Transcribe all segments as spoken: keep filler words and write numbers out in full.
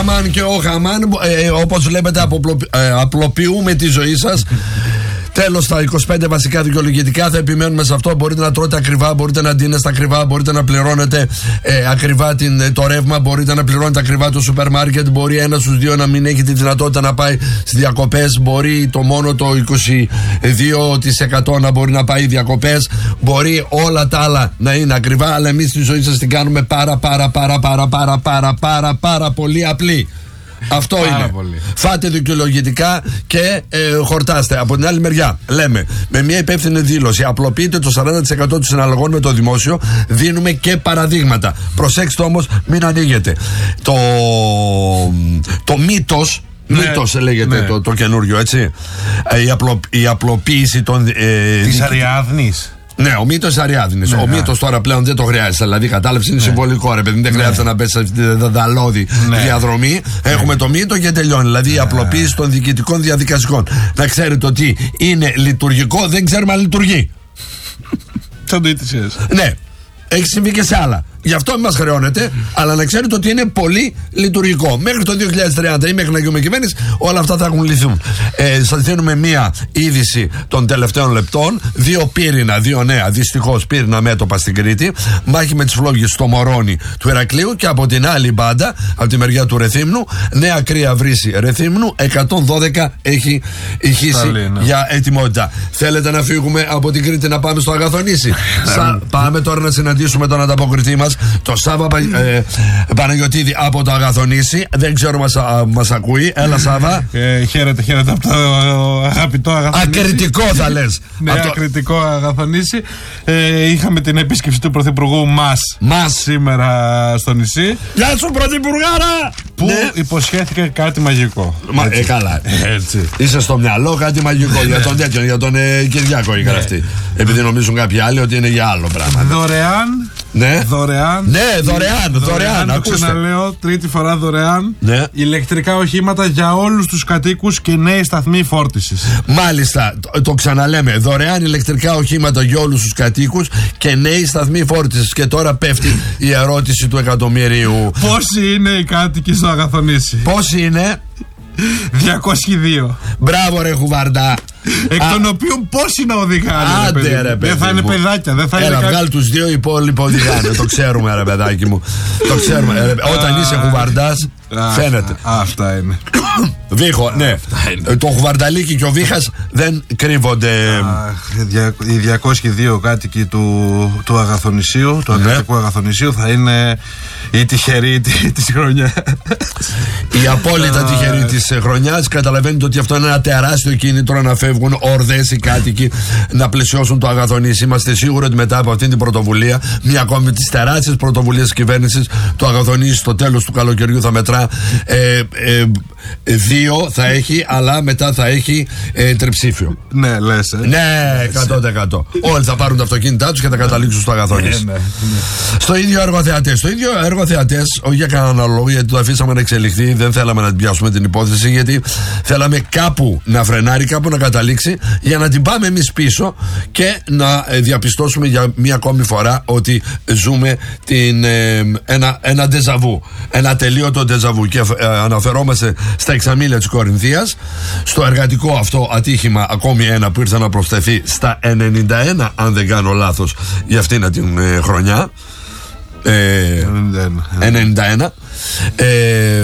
Χαμάν και ο Χαμάν, ε, όπως βλέπετε, αποπλο, ε, απλοποιούμε τη ζωή σας. Τέλος, τα είκοσι πέντε βασικά δικαιολογητικά, θα επιμένουμε σε αυτό. Μπορείτε να τρώτε ακριβά, μπορείτε να ντύνεστε ακριβά, μπορείτε να πληρώνετε ε, ακριβά την, το ρεύμα, μπορείτε να πληρώνετε ακριβά το σούπερ μάρκετ. Μπορεί ένα στους δύο να μην έχει τη δυνατότητα να πάει στις διακοπές. Μπορεί το μόνο το είκοσι δύο τοις εκατό να μπορεί να πάει διακοπές. Μπορεί όλα τα άλλα να είναι ακριβά, αλλά εμείς τη ζωή σας την κάνουμε πάρα πάρα πάρα πάρα πάρα πάρα πάρα πάρα πολύ απλή. Αυτό πάρα είναι. Πολύ. Φάτε δικαιολογητικά και ε, χορτάστε. Από την άλλη μεριά, λέμε, με μια υπεύθυνη δήλωση, απλοποιείτε το σαράντα τοις εκατό των συναλλαγών με το δημόσιο. Δίνουμε και παραδείγματα. Προσέξτε όμως, μην ανοίγετε. Το, το μύτος. Ναι, μύτος λέγεται ναι. το, το καινούριο, έτσι. Ε, η, απλο, η απλοποίηση των. Ε, της Αριάδνης. Ναι, ο μύτος Αριάδνης. Ναι, ο μύτος τώρα πλέον δεν το χρειάζεται. Δηλαδή, κατάληψη είναι ναι. συμβολικό, ρε παιδί. Δεν χρειάζεται ναι. να πέσει σε αυτή τη δανταλώδη ναι. διαδρομή. Ναι. Έχουμε το μύτο και τελειώνει. Δηλαδή, ναι. η απλοποίηση των διοικητικών διαδικασιών. Να ξέρετε ότι είναι λειτουργικό, δεν ξέρουμε αν λειτουργεί. Σαν το ι τι σι ες. Ναι. Έχει συμβεί και σε άλλα. Γι' αυτό μην μας χρεώνετε, αλλά να ξέρετε ότι είναι πολύ λειτουργικό. Μέχρι το δύο χιλιάδες τριάντα ή μέχρι να γίνουμε κυβέρνηση, όλα αυτά θα έχουν λυθούν. Ε, σας δίνουμε μία είδηση των τελευταίων λεπτών. Δύο πύρινα, δύο νέα, δυστυχώς πύρινα μέτωπα στην Κρήτη. Μάχη με τις φλόγες στο Μωρόνι του Ηρακλείου και από την άλλη μπάντα, από τη μεριά του Ρεθύμνου, νέα κρύα βρύση Ρεθύμνου. εκατόν δώδεκα έχει ηχήσει ναι. για ετοιμότητα. Θέλετε να φύγουμε από την Κρήτη να πάμε στο Αγαθονήσι? Σα, πάμε τώρα να συναντήσουμε τον ανταποκριτή μας, το Σάβα ε, Παναγιωτίδη από το Αγαθονήσι. Δεν ξέρω μας, α, μας ακούει. Έλα Σάβα. ε, Χαίρετε, χαίρετε από το αγαπητό Αγαθονήσι. Ακριτικό θα λες. Ναι, το... ακριτικό Αγαθονήσι. ε, Είχαμε την επίσκεψη του Πρωθυπουργού μας, μας σήμερα στο νησί. Γεια σου Πρωθυπουργάρα. Που ναι. υποσχέθηκε κάτι μαγικό. Μα, ε, καλά. Έτσι. Είσαι στο μυαλό κάτι μαγικό για τον τέτοιον, για τον ε, Κυριάκο η γραφτή. Επειδή νομίζουν κάποιοι άλλοι ότι είναι για άλλο πράγμα. Δωρεάν. Ναι. Δωρεάν. Ναι, δωρεάν. Δωρεάν. δωρεάν το ξαναλέω, τρίτη φορά δωρεάν. Ναι. Ηλεκτρικά οχήματα για όλους τους κατοίκους και νέοι σταθμοί φόρτισης. Μάλιστα, το, το ξαναλέμε. Δωρεάν ηλεκτρικά οχήματα για όλους τους κατοίκους και νέοι σταθμοί φόρτισης. Και τώρα πέφτει η ερώτηση του εκατομμυρίου. Πόσοι είναι οι κάτοικοι στο Αγαθονήσι? Πόσοι είναι? διακόσιοι δύο. Μπράβο ρε Χουβαρντά. Εκ των οποίων πόσοι να οδηγάνε? Άντε ρε, ρε παιδί. Δεν θα είναι παιδάκια. Δεν θα Έλα, είναι βγάλ' τους δύο, οι υπόλοιποι οδηγάνε. Το ξέρουμε ρε παιδάκι μου. Το ξέρουμε. Ρε, όταν είσαι Χουβαρντάς φαίνεται. Αυτά είναι. Βίχο, ναι. Το Χουβαρνταλίκι και ο Βίχας δεν κρύβονται. Οι διακόσιοι δύο κάτοικοι του, του Αγαθονησίου, του Αγαθικού Αγαθονησίου, θα είναι η τυχερή της χρονιάς. Η απόλυτα τυχερή της χρονιάς. Καταλαβαίνετε ότι αυτό είναι ένα τεράστιο κίνητρο να φεύγουν ορδές οι κάτοικοι να πλαισιώσουν το Αγαθονήσι. Είμαστε σίγουροι ότι μετά από αυτή την πρωτοβουλία, μία ακόμη με τις τεράστιες πρωτοβουλίες της κυβέρνησης, το Αγαθονήσι στο τέλος του καλοκαιριού θα μετρά ε, ε, δύο θα έχει, αλλά μετά θα έχει ε, τριψήφιο. Ναι, λες. Ε. Ναι, εκατό τοις εκατό. Όλοι θα πάρουν τα αυτοκίνητά τους και θα καταλήξουν στο Αγαθονήσι. Ναι, ναι, ναι. Στο ίδιο έργο θεατές. Στο ίδιο έργο θεατές, όχι για κανέναν λόγο, γιατί το αφήσαμε να εξελιχθεί. Δεν θέλαμε να την πιάσουμε την υπόθεση, γιατί θέλαμε κάπου να φρενάρει, κάπου να καταλήξει, για να την πάμε εμείς πίσω και να ε, διαπιστώσουμε για μία ακόμη φορά ότι ζούμε την, ε, ένα, ένα ντεζαβού. Ένα τελείωτο ντεζαβού. Και ε, αναφερόμαστε στα εξαμήλια της Κορινθίας, στο εργατικό αυτό ατύχημα, ακόμη ένα που ήρθε να προσθεθεί στα ενενήντα ένα, αν δεν κάνω λάθος, για αυτήν την ε, χρονιά. Ε, ενενήντα ένα. Ε,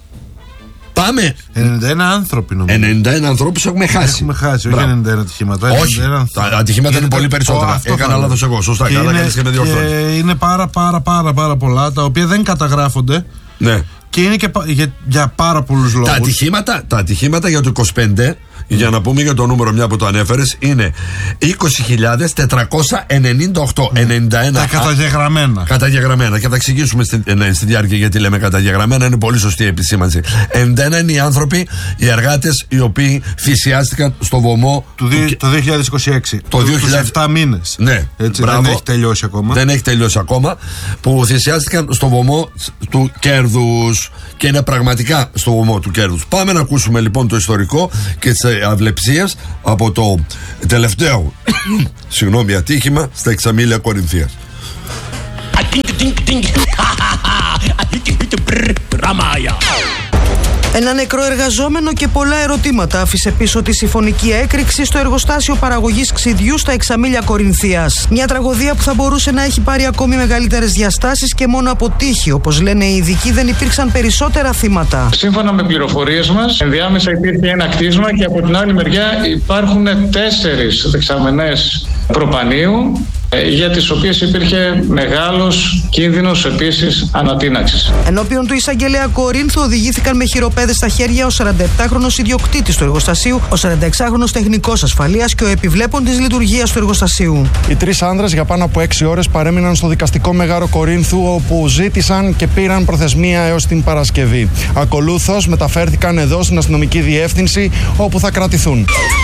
πάμε. ενενήντα ένα άνθρωποι νομίζω. ενενήντα ένα ανθρώπους έχουμε χάσει. Έχουμε χάσει, όχι ενενήντα ένα ατυχήματα. Όχι, τα ατυχήματα είναι, είναι πολύ περισσότερα. Έκανα λάθος εγώ. Σωστά, καλά κάνεις και με διορθώνεις. Είναι πάρα πάρα πάρα πάρα πολλά τα οποία δεν καταγράφονται. Ναι. Και είναι και για, για πάρα πολλούς λόγους. Τα ατυχήματα, τα ατυχήματα για το είκοσι πέντε, mm. για να πούμε για το νούμερο μια που το ανέφερες, είναι είκοσι χιλιάδες τετρακόσια ενενήντα οκτώ. Mm. ενενήντα ένα. Τα καταγεγραμμένα. Καταγεγραμμένα. Και θα εξηγήσουμε στη, ναι, στη διάρκεια γιατί λέμε καταγεγραμμένα. Είναι πολύ σωστή η επισήμανση. ενενήντα ένα είναι οι άνθρωποι, οι εργάτες, οι οποίοι θυσιάστηκαν στο βωμό του, του, το δύο χιλιάδες είκοσι έξι. Το δύο χιλιάδες... επτά μήνες. Ναι, έτσι, δεν έχει τελειώσει ακόμα. Δεν έχει τελειώσει ακόμα. Που θυσιάστηκαν στο βωμό του κέρδους. Και είναι πραγματικά στο βωμό του κέρδους. Πάμε να ακούσουμε λοιπόν το ιστορικό και τις αυλεψίες από το τελευταίο συγγνώμη ατύχημα στα εξαμήλια Κορινθίας. Ένα νεκρό εργαζόμενο και πολλά ερωτήματα άφησε πίσω τη συμφωνική έκρηξη στο εργοστάσιο παραγωγής ξυδιού στα Εξαμήλια Κορινθίας. Μια τραγωδία που θα μπορούσε να έχει πάρει ακόμη μεγαλύτερες διαστάσεις και μόνο από τύχη. Όπως λένε οι ειδικοί, δεν υπήρξαν περισσότερα θύματα. Σύμφωνα με πληροφορίες μας, ενδιάμεσα υπήρχε ένα κτίσμα και από την άλλη μεριά υπάρχουν τέσσερις δεξαμενές προπανίου, για τις οποίες υπήρχε μεγάλος κίνδυνος επίσης ανατείναξης. Ενώπιον του εισαγγελέα Κορίνθου οδηγήθηκαν με χειροπέδες στα χέρια ο σαρανταεπτάχρονος ιδιοκτήτης του εργοστασίου, ο σαρανταεξάχρονος τεχνικός ασφαλείας και ο επιβλέπων της λειτουργίας του εργοστασίου. Οι τρεις άνδρες για πάνω από έξι ώρες παρέμειναν στο δικαστικό Μεγάρο Κορίνθου, όπου ζήτησαν και πήραν προθεσμία έως την Παρασκευή. Ακολούθως μεταφέρθηκαν εδώ στην αστυνομική διεύθυνση, όπου θα κρατηθούν.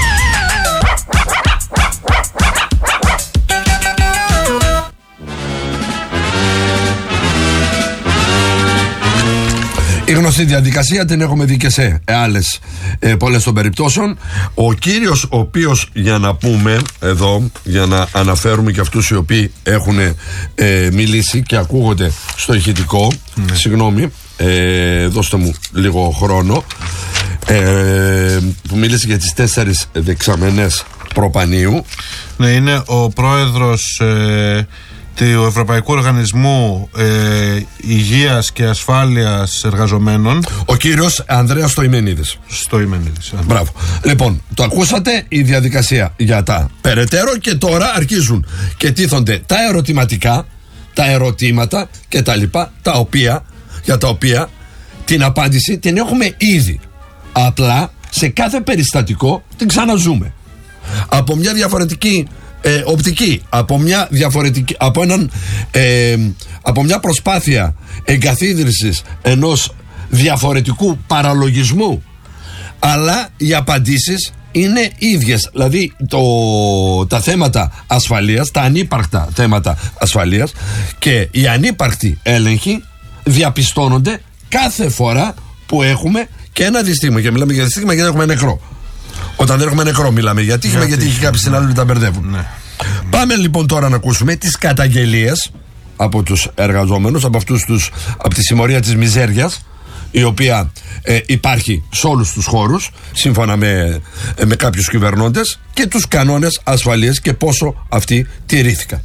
Η γνωστή διαδικασία την έχουμε δει και σε άλλες ε, πολλές των περιπτώσεων. Ο κύριος ο οποίος, για να πούμε εδώ, για να αναφέρουμε και αυτούς οι οποίοι έχουν ε, μιλήσει και ακούγονται στο ηχητικό, ναι. Συγγνώμη, ε, δώστε μου λίγο χρόνο, ε, που μίλησε για τις τέσσερις δεξαμενές προπανίου. Ναι, είναι ο πρόεδρος ε, του Ευρωπαϊκού Οργανισμού ε, Υγείας και Ασφάλειας Εργαζομένων, ο κύριος Ανδρέας Στοημενίδης. Στοημενίδης. Μπράβο. Λοιπόν, το ακούσατε, η διαδικασία για τα περαιτέρω, και τώρα αρχίζουν και τίθονται τα ερωτηματικά, τα ερωτήματα και τα λοιπά, τα οποία, για τα οποία την απάντηση την έχουμε ήδη. Απλά σε κάθε περιστατικό την ξαναζούμε από μια διαφορετική Ε, οπτική, από μια διαφορετική, από έναν ε, από μια προσπάθεια εγκαθίδρυσης ενός διαφορετικού παραλογισμού, αλλά οι απαντήσεις είναι ίδιες. Δηλαδή το, τα θέματα ασφαλείας, τα ανύπαρκτα θέματα ασφαλείας και οι ανύπαρκτοι έλεγχοι διαπιστώνονται κάθε φορά που έχουμε και ένα δυστύχημα. Και μιλάμε για δυστύχημα γιατί έχουμε νεκρό. Όταν δεν έχουμε νεκρό μιλάμε για τύχημα, γιατί, γιατί έχει κάποιοι συνάλληλοι που τα μπερδεύουν. Ναι. Πάμε λοιπόν τώρα να ακούσουμε τις καταγγελίες από τους εργαζόμενους, από αυτούς τους, από τη συμμορία της μιζέριας, η οποία ε, υπάρχει σε όλους τους χώρους σύμφωνα με, ε, με κάποιους κυβερνώντες, και τους κανόνες ασφαλείας και πόσο αυτοί τηρήθηκαν.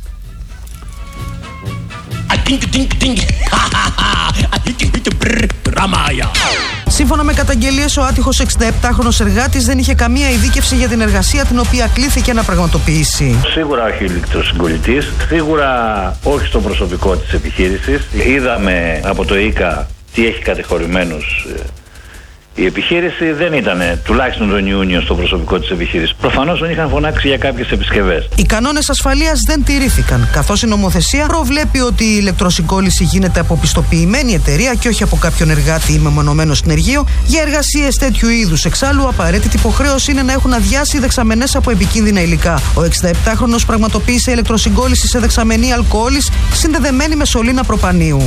Σύμφωνα με καταγγελίες, ο άτυχος εξηνταεπτάχρονος εργάτης δεν είχε καμία ειδίκευση για την εργασία την οποία κλήθηκε να πραγματοποιήσει. Σίγουρα όχι ηλεκτροσυγκολητής, σίγουρα όχι στο προσωπικό της επιχείρησης. Είδαμε από το ΙΚΑ τι έχει κατεχωρημένους. Η επιχείρηση δεν ήταν τουλάχιστον τον Ιούνιο στο προσωπικό της επιχείρησης. Προφανώς δεν είχαν φωνάξει για κάποιες επισκευές. Οι κανόνες ασφαλείας δεν τηρήθηκαν, καθώς η νομοθεσία προβλέπει ότι η ηλεκτροσυγκόλληση γίνεται από πιστοποιημένη εταιρεία και όχι από κάποιον εργάτη ή μεμονωμένο συνεργείο για εργασίες τέτοιου είδους. Εξάλλου, απαραίτητη υποχρέωση είναι να έχουν αδειάσει δεξαμενές από επικίνδυνα υλικά. Ο εξηνταεπτάχρονος πραγματοποίησε ηλεκτροσυγκόλληση σε δεξαμενή αλκοόλης συνδεδεμένη με σωλήνα προπανίου.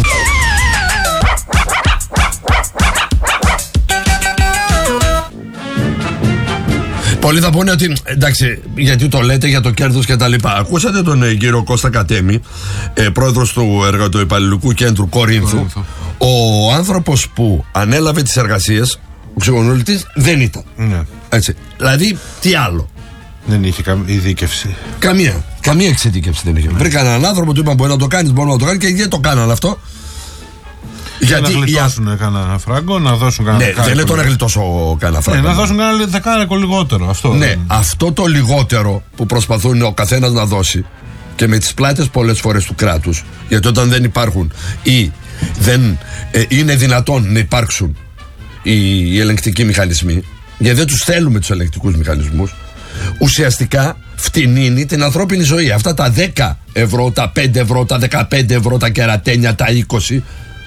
Πολλοί θα πούνε ότι εντάξει, γιατί το λέτε για το κέρδος και τα λοιπά. Ακούσατε τον ε, κύριο Κώστα Κατέμη, ε, πρόεδρος του Εργατοϊπαλληλικού Κέντρου Κορίνθου. Ο άνθρωπος που ανέλαβε τις εργασίες, ο ξυγονούλητης, δεν ήταν. Ναι. Έτσι. Δηλαδή, τι άλλο. Δεν είχε καμία ειδίκευση. Καμία. Καμία εξειδίκευση δεν είχε. Ναι. Βρήκαν έναν άνθρωπο, του είπαν: μπορεί να το κάνεις, μπορεί να το κάνει, και γιατί το κάναν αυτό. Για να γλιτώσουν για... κανένα φράγκο, να δώσουν κανένα. Ναι, δεν είναι το να γλιτώσω κανένα φράγκο. Ναι, να δώσουν κανένα δεκάρικο λιγότερο. Αυτό. Ναι, αυτό το λιγότερο που προσπαθούν ο καθένας να δώσει, και με τις πλάτες πολλές φορές του κράτους, γιατί όταν δεν υπάρχουν ή δεν ε, είναι δυνατόν να υπάρξουν οι, οι ελεγκτικοί μηχανισμοί, γιατί δεν τους θέλουμε τους ελεγκτικούς μηχανισμούς, ουσιαστικά φτηνίνει την ανθρώπινη ζωή. Αυτά τα δέκα ευρώ, τα πέντε ευρώ, τα δεκαπέντε ευρώ, τα κερατένια, τα είκοσι,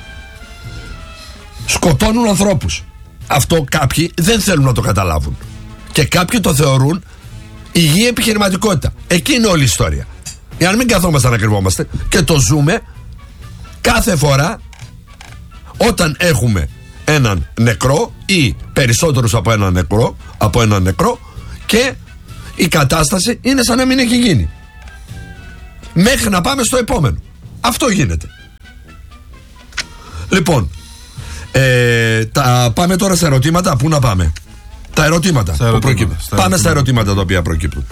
σκοτώνουν ανθρώπους. Αυτό κάποιοι δεν θέλουν να το καταλάβουν. Και κάποιοι το θεωρούν υγιή επιχειρηματικότητα. Εκεί είναι όλη η ιστορία. Για να μην καθόμαστε να κρυβόμαστε, και το ζούμε κάθε φορά όταν έχουμε έναν νεκρό ή περισσότερους από έναν νεκρό, από έναν νεκρό, και η κατάσταση είναι σαν να μην έχει γίνει. Μέχρι να πάμε στο επόμενο. Αυτό γίνεται. Λοιπόν, Ε, τα, πάμε τώρα στα ερωτήματα. Πού να πάμε? Τα ερωτήματα, στα που ερωτήματα προκύπτουν. στα Πάμε ερωτήματα. στα ερωτήματα τα οποία προκύπτουν.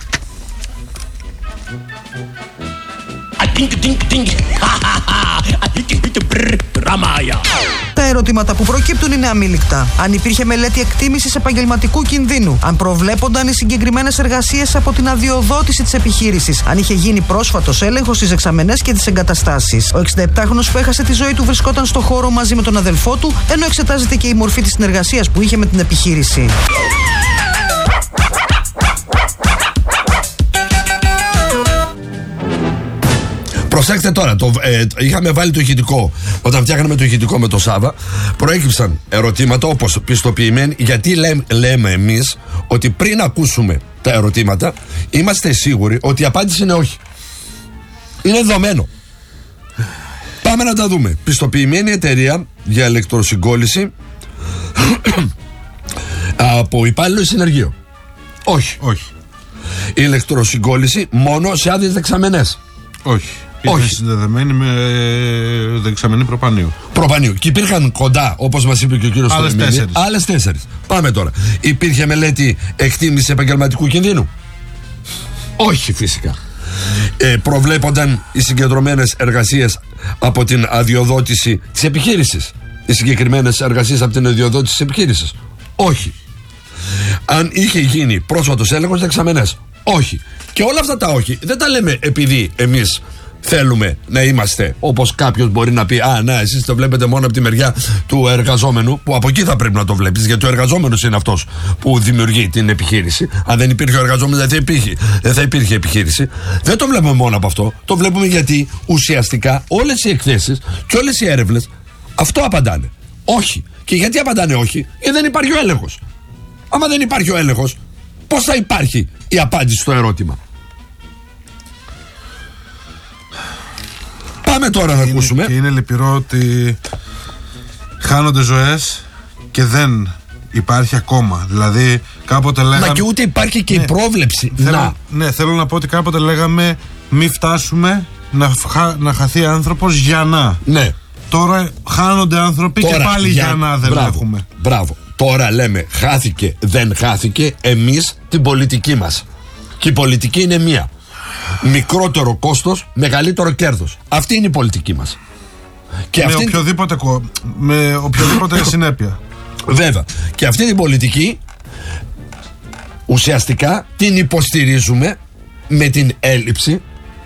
Τα ερωτήματα που προκύπτουν είναι αμήλικτα. Αν υπήρχε μελέτη εκτίμησης επαγγελματικού κινδύνου, αν προβλέπονταν οι συγκεκριμένες εργασίες από την αδειοδότηση της επιχείρησης, αν είχε γίνει πρόσφατος έλεγχος στις δεξαμενές και τις εγκαταστάσεις. Ο εξηνταεπτάχρονος που έχασε τη ζωή του βρισκόταν στο χώρο μαζί με τον αδελφό του, ενώ εξετάζεται και η μορφή της συνεργασίας που είχε με την επιχείρηση. Προσέξτε τώρα, το, ε, είχαμε βάλει το ηχητικό. Όταν φτιάχναμε το ηχητικό με το Σάβα, προέκυψαν ερωτήματα όπως πιστοποιημένοι. Γιατί λέ, λέμε εμείς ότι πριν ακούσουμε τα ερωτήματα, είμαστε σίγουροι ότι η απάντηση είναι όχι. Είναι δεδομένο. Πάμε να τα δούμε. Πιστοποιημένη εταιρεία για ηλεκτροσυγκόλληση από υπάλληλο ή συνεργείο? Όχι. Όχι. Η ηλεκτροσυγκόλληση μόνο σε άδειες δεξαμενές? Όχι. Όχι. Είναι συνδεδεμένη με δεξαμενή προπανίου. Προπανίου. Και υπήρχαν κοντά, όπως μας είπε και ο κύριος Άλλες Στολεμίνη, τέσσερις. άλλες τέσσερις. Πάμε τώρα. Υπήρχε μελέτη εκτίμηση επαγγελματικού κινδύνου? Όχι, φυσικά. Ε, προβλέπονταν οι συγκεντρωμένες εργασίες από την αδειοδότηση της επιχείρησης? Οι συγκεκριμένες εργασίες από την αδειοδότηση της επιχείρησης? Όχι. Αν είχε γίνει πρόσφατος έλεγχος δεξαμενές? Όχι. Και όλα αυτά τα όχι δεν τα λέμε επειδή εμείς θέλουμε να είμαστε, όπως κάποιος μπορεί να πει, α, να, εσείς το βλέπετε μόνο από τη μεριά του εργαζόμενου, που από εκεί θα πρέπει να το βλέπεις, γιατί ο εργαζόμενος είναι αυτός που δημιουργεί την επιχείρηση. Αν δεν υπήρχε ο εργαζόμενος, δεν θα υπήρχε, δεν θα υπήρχε επιχείρηση. Δεν το βλέπουμε μόνο από αυτό. Το βλέπουμε γιατί ουσιαστικά όλες οι εκθέσεις και όλες οι έρευνες αυτό απαντάνε. Όχι. Και γιατί απαντάνε όχι? Γιατί δεν υπάρχει ο έλεγχος. Άμα δεν υπάρχει ο έλεγχος, πώς θα υπάρχει η απάντηση στο ερώτημα? Πάμε τώρα να είναι, ακούσουμε. Και είναι λυπηρό ότι χάνονται ζωές και δεν υπάρχει ακόμα. Δηλαδή κάποτε λέγαμε... Μα και ούτε υπάρχει και ναι, η πρόβλεψη. θέλω, να. Ναι, θέλω να πω ότι κάποτε λέγαμε μη φτάσουμε να, φχα, να χαθεί άνθρωπος για να. Ναι. Τώρα χάνονται άνθρωποι Τώρα, και πάλι για, για να δεν μπράβο, έχουμε. Μπράβο. Τώρα λέμε χάθηκε, δεν χάθηκε, εμείς την πολιτική μας. Και η πολιτική είναι μία. Μικρότερο κόστος, μεγαλύτερο κέρδος. Αυτή είναι η πολιτική μας. Και με, αυτή... οποιοδήποτε, με οποιοδήποτε συνέπεια. Βέβαια. Και αυτή την πολιτική ουσιαστικά την υποστηρίζουμε με την έλλειψη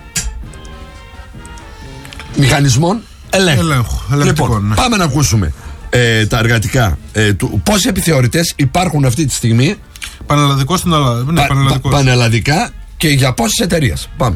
μηχανισμών ελέγχου. Ελέγχου, Λοιπόν, ναι. πάμε να ακούσουμε ε, τα εργατικά. Ε, του, πόσοι επιθεωρητές υπάρχουν αυτή τη στιγμή Πανελλαδικό στην Ελλάδα. Ναι, πα, πανελλαδικός. πα, πανελλαδικά και για πόσες εταιρείες? Πάμε.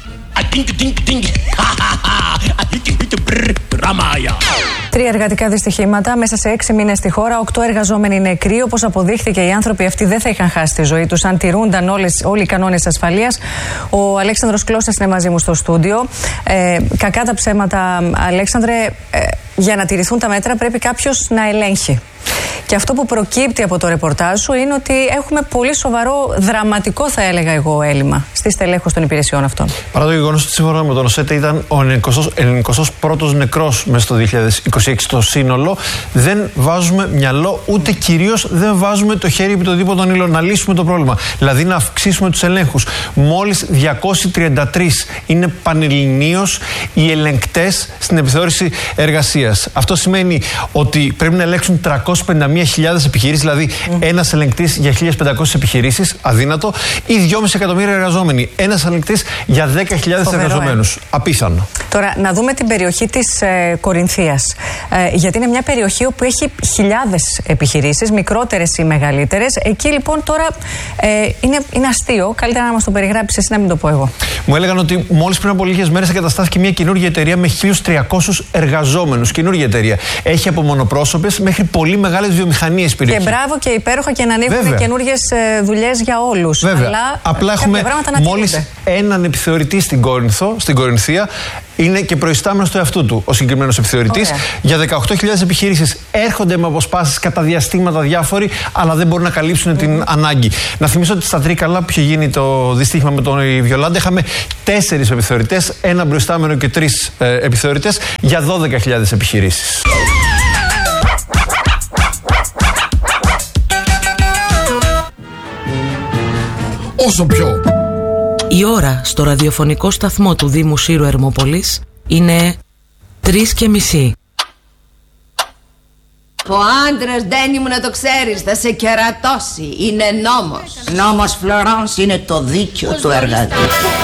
Τρία εργατικά δυστυχήματα μέσα σε έξι μήνες στη χώρα, οκτώ εργαζόμενοι νεκροί. Όπως αποδείχθηκε, οι άνθρωποι αυτοί δεν θα είχαν χάσει τη ζωή τους αν τηρούνταν όλες, όλοι οι κανόνες ασφαλείας. Ο Αλέξανδρος Κλώστας είναι μαζί μου στο στούντιο. Ε, κακά τα ψέματα, Αλέξανδρε, ε, για να τηρηθούν τα μέτρα πρέπει κάποιος να ελέγχει. Και αυτό που προκύπτει από το ρεπορτάζ σου είναι ότι έχουμε πολύ σοβαρό, δραματικό θα έλεγα εγώ, έλλειμμα στη στελέχωση των υπηρεσιών αυτών. Παρά το γεγονός ότι σύμφωνα με τον ΟΣΕΤ ήταν ο ενενηκοστός πρώτος νεκρός μέσα στο δύο χιλιάδες είκοσι έξι στο σύνολο, δεν βάζουμε μυαλό, ούτε κυρίως δεν βάζουμε το χέρι επί το δίποτο των ήλων να λύσουμε το πρόβλημα. Δηλαδή να αυξήσουμε τους ελέγχους. Μόλις διακόσιοι τριάντα τρεις είναι πανελληνίως οι ελεγκτές στην επιθεώρηση εργασίας. Αυτό σημαίνει ότι πρέπει να ελέγξουν τριακόσιες πενήντα μία χιλιάδες επιχειρήσεις, δηλαδή mm. ένας ελεγκτής για χίλιες πεντακόσιες επιχειρήσεις, αδύνατο, ή δυόμισι εκατομμύρια εργαζόμενοι. Ένας ελεγκτής για δέκα χιλιάδες εργαζομένους. Απίθανο. Τώρα, να δούμε την περιοχή της ε, Κορινθίας. Ε, γιατί είναι μια περιοχή όπου έχει χιλιάδες επιχειρήσεις, μικρότερες ή μεγαλύτερες. Εκεί λοιπόν τώρα ε, είναι, είναι αστείο. Καλύτερα να μας το περιγράψεις εσύ, να μην το πω εγώ. Μου έλεγαν ότι μόλις πριν από λίγες μέρες εγκαταστάθηκε μια καινούργια εταιρεία με χίλιους τριακόσιους εργαζόμενους. Καινούργια εταιρεία. Έχει από μονοπρόσωπες μέχρι πολύ μεγάλες βιομηχανίες περιοχή. Και μπράβο και υπέροχα και να ανοίγουν καινούργιες δουλειές για όλους. Βέβαια. Αλλά απλά έχουμε μόλις έναν επιθεωρητή στην Κόρινθο, στην Κορινθία. Είναι και προϊστάμενος του εαυτού του ο συγκεκριμένος επιθεωρητής. Για δεκαοκτώ χιλιάδες επιχειρήσεις έρχονται με αποσπάσεις κατά διαστήματα διάφοροι, αλλά δεν μπορούν να καλύψουν mm. την ανάγκη. Να θυμίσω ότι στα Τρίκαλα που είχε γίνει το δυστύχημα με τον Βιολάντα, είχαμε τέσσερις επιθεωρητές, ένα προϊστάμενο και τρεις ε, επιθεωρητές για δώδεκα χιλιάδες επιχειρήσεις. όσο πιο. Η ώρα στο ραδιοφωνικό σταθμό του Δήμου Σύρου Ερμόπολης είναι τρεις και μισή. Ο άντρας, Ντένι μου, να το ξέρεις, θα σε κερατώσει. Είναι νόμος. Νόμος, Φλωράνς, είναι το δίκιο του εργάτη.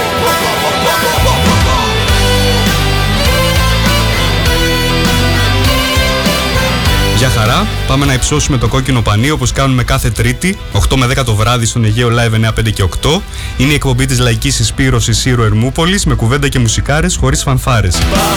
Γεια χαρά, πάμε να υψώσουμε το κόκκινο πανί όπως κάνουμε κάθε Τρίτη, οκτώ με δέκα το βράδυ στον Αιγαίο Live εννιά πέντε και οκτώ. Είναι η εκπομπή της λαϊκής συσπήρωσης Σύρου Ερμούπολης με κουβέντα και μουσικάρες χωρίς φανφάρες.